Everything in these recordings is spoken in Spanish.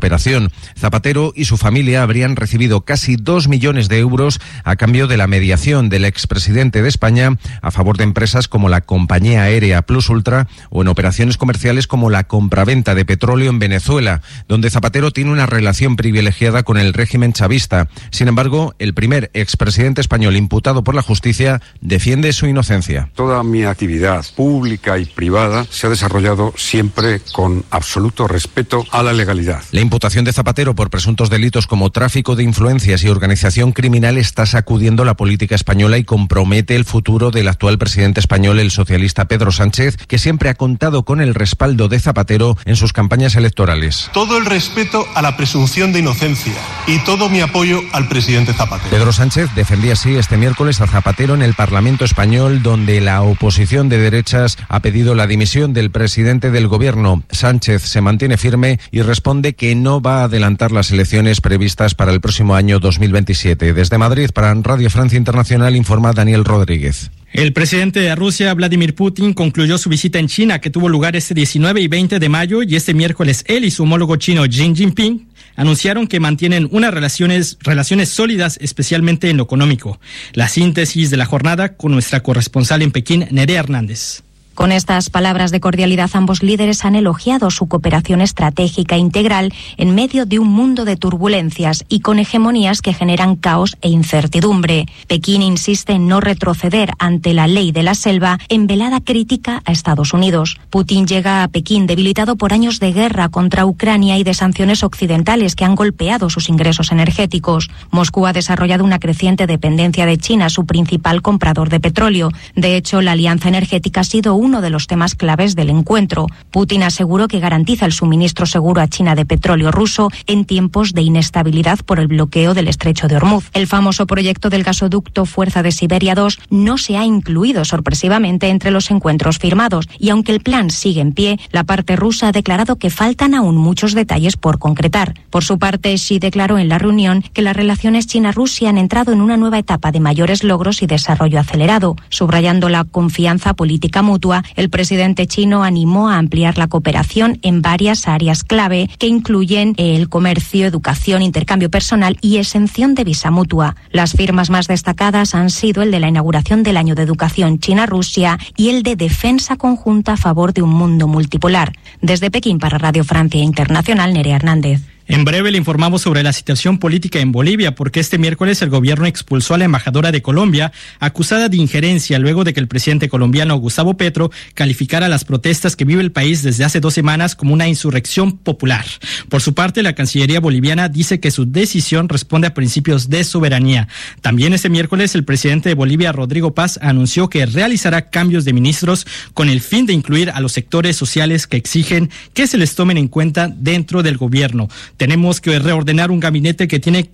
operación. Zapatero y su familia habrían recibido casi 2 millones de euros a cambio de la mediación del expresidente de España a favor de empresas como la compañía aérea Plus Ultra o en operaciones comerciales como la compraventa de petróleo en Venezuela, donde Zapatero tiene una relación privilegiada con el régimen chavista. Sin embargo, el primer expresidente español imputado por la justicia defiende su inocencia. Toda mi actividad pública y privada se ha desarrollado siempre con absoluto respeto a la legalidad. La imputación de Zapatero por presuntos delitos como tráfico de influencias y organización criminal está sacudiendo la política española y compromete el futuro del actual presidente español, el socialista Pedro Sánchez, que siempre ha contado con el respaldo de Zapatero en sus campañas electorales. Todo el respeto a la presunción de inocencia y todo mi apoyo al presidente Zapatero. Pedro Sánchez defendía así este miércoles a Zapatero en el Parlamento español, donde la oposición de derechas ha pedido la dimisión del presidente del gobierno. Sánchez se mantiene firme y responde que no va a adelantar las elecciones previstas para el próximo año 2027. Desde Madrid, para Radio Francia Internacional, informa Daniel Rodríguez. El presidente de Rusia, Vladimir Putin, concluyó su visita en China, que tuvo lugar este 19 y 20 de mayo, y este miércoles él y su homólogo chino Xi Jinping anunciaron que mantienen unas relaciones sólidas, especialmente en lo económico. La síntesis de la jornada con nuestra corresponsal en Pekín, Nerea Hernández. Con estas palabras de cordialidad, ambos líderes han elogiado su cooperación estratégica integral en medio de un mundo de turbulencias y con hegemonías que generan caos e incertidumbre. Pekín insiste en no retroceder ante la ley de la selva, en velada crítica a Estados Unidos. Putin llega a Pekín debilitado por años de guerra contra Ucrania y de sanciones occidentales que han golpeado sus ingresos energéticos. Moscú ha desarrollado una creciente dependencia de China, su principal comprador de petróleo. De hecho, la alianza energética ha sido uno de los temas claves del encuentro. Putin aseguró que garantiza el suministro seguro a China de petróleo ruso en tiempos de inestabilidad por el bloqueo del estrecho de Hormuz. El famoso proyecto del gasoducto Fuerza de Siberia 2 no se ha incluido sorpresivamente entre los encuentros firmados, y aunque el plan sigue en pie, la parte rusa ha declarado que faltan aún muchos detalles por concretar. Por su parte, Xi declaró en la reunión que las relaciones China-Rusia han entrado en una nueva etapa de mayores logros y desarrollo acelerado. Subrayando la confianza política mutua, el presidente chino animó a ampliar la cooperación en varias áreas clave que incluyen el comercio, educación, intercambio personal y exención de visa mutua. Las firmas más destacadas han sido el de la inauguración del Año de Educación China-Rusia y el de defensa conjunta a favor de un mundo multipolar. Desde Pekín para Radio Francia Internacional, Nerea Hernández. En breve le informamos sobre la situación política en Bolivia, porque este miércoles el gobierno expulsó a la embajadora de Colombia, acusada de injerencia luego de que el presidente colombiano Gustavo Petro calificara las protestas que vive el país desde hace 2 semanas como una insurrección popular. Por su parte, la Cancillería boliviana dice que su decisión responde a principios de soberanía. También este miércoles el presidente de Bolivia, Rodrigo Paz, anunció que realizará cambios de ministros con el fin de incluir a los sectores sociales que exigen que se les tomen en cuenta dentro del gobierno. Tenemos que reordenar un gabinete que tiene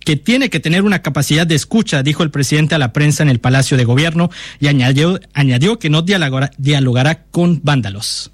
que tener una capacidad de escucha, dijo el presidente a la prensa en el Palacio de Gobierno, y añadió que no dialogará con vándalos.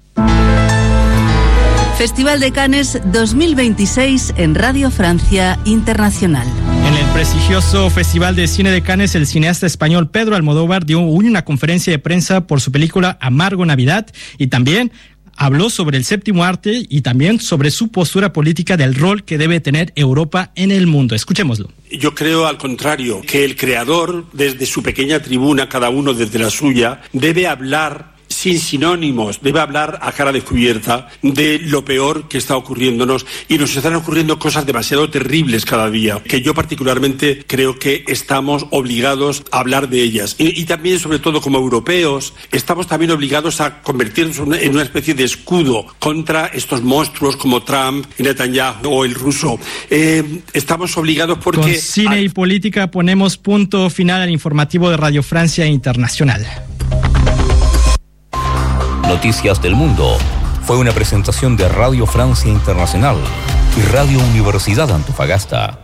Festival de Cannes 2026 en Radio Francia Internacional. En el prestigioso Festival de Cine de Cannes, el cineasta español Pedro Almodóvar dio una conferencia de prensa por su película Amargo Navidad, y también habló sobre el séptimo arte y también sobre su postura política del rol que debe tener Europa en el mundo. Escuchémoslo. Yo creo, al contrario, que el creador, desde su pequeña tribuna, cada uno desde la suya, debe hablar sin sinónimos, debe hablar a cara descubierta de lo peor que está ocurriéndonos, y nos están ocurriendo cosas demasiado terribles cada día, que yo particularmente creo que estamos obligados a hablar de ellas, y también, sobre todo como europeos, estamos también obligados a convertirnos en una especie de escudo contra estos monstruos como Trump, Netanyahu o el ruso. Estamos obligados porque... Con cine y política ponemos punto final al informativo de Radio Francia Internacional. Noticias del Mundo fue una presentación de Radio Francia Internacional y Radio Universidad Antofagasta.